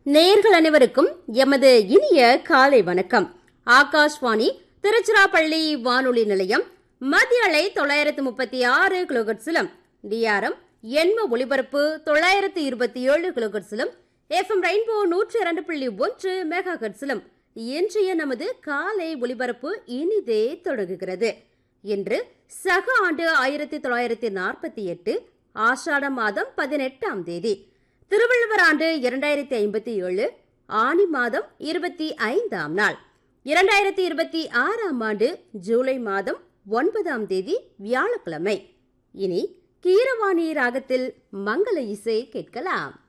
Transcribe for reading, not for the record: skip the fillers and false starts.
நேயர்கள் அனைவருக்கும் எமது இனிய காலை வணக்கம். ஆகாஷ்வாணி திருச்சிராப்பள்ளி வானொலி நிலையம் மத்திய அலை 936 கிலோஹெர்ட்ஸிலும் டிஆர்எம் எண்ம ஒலிபரப்பு 927 கிலோஹெர்ட்ஸிலும் எஃப்எம் ரெயின்போ 102.1 மெகாஹெர்ட்ஸிலும் இன்றைய நமது காலை ஒலிபரப்பு இனிதே தொடங்குகிறது. இன்று சக ஆண்டு 1948 ஆஷாட மாதம் 18ஆம் தேதி, திருவள்ளுவர் ஆண்டு 2057 ஆனி மாதம் 25ஆம் நாள், 2026ஆம் ஆண்டு ஜூலை மாதம் 9ஆம் தேதி வியாழக்கிழமை. இனி கீரவாணி ராகத்தில் மங்கள இசை கேட்கலாம்.